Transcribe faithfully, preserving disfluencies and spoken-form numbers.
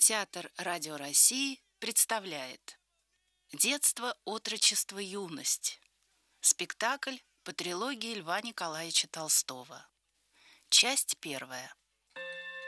Театр Радио России представляет «Детство, отрочество, юность». Спектакль по трилогии Льва Николаевича Толстого. Часть первая.